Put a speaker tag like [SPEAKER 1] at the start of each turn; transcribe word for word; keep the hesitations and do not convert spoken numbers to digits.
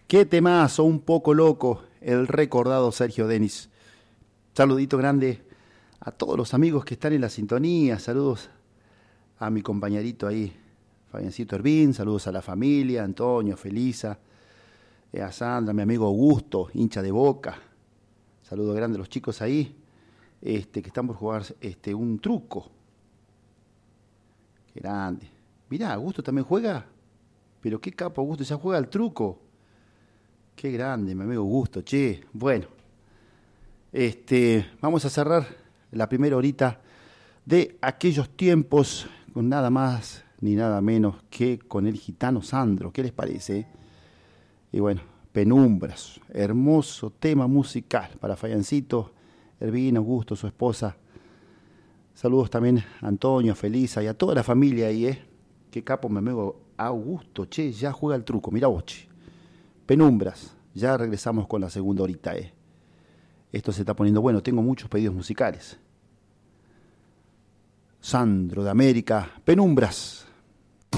[SPEAKER 1] Qué temazo, un poco loco, el recordado Sergio Denis. Saludito grande a todos los amigos que están en la sintonía. Saludos a mi compañerito ahí, Fabiancito Hervín. Saludos a la familia, Antonio, Felisa, eh, a Sandra, mi amigo Augusto, hincha de Boca. Saludos grande a los chicos ahí, este, que están por jugar este, un truco. Qué grande. Mirá, Augusto también juega. Pero qué capo, Augusto, ya juega al truco. Qué grande, mi amigo Augusto, che. Bueno, este, vamos a cerrar la primera horita de aquellos tiempos con nada más ni nada menos que con el gitano Sandro. ¿Qué les parece? Y bueno, Penumbras, hermoso tema musical para Fabiancito, Hervín, Augusto, su esposa. Saludos también a Antonio, Felisa y a toda la familia ahí, ¿eh? Qué capo, mi amigo Augusto, che, ya juega el truco, mirá vos, che. Penumbras, ya regresamos con la segunda horita, ¿eh? Esto se está poniendo bueno, tengo muchos pedidos musicales. Sandro de América, Penumbras.